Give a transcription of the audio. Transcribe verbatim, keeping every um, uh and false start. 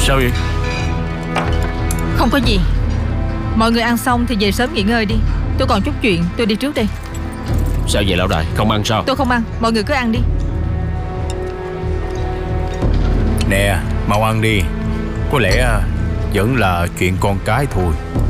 Sao vậy? Không có gì. Mọi người ăn xong thì về sớm nghỉ ngơi đi. Tôi còn chút chuyện, tôi đi trước đây. Sao vậy lão đại, không ăn sao? Tôi không ăn, mọi người cứ ăn đi. Nè, mau ăn đi. Có lẽ vẫn là chuyện con cái thôi.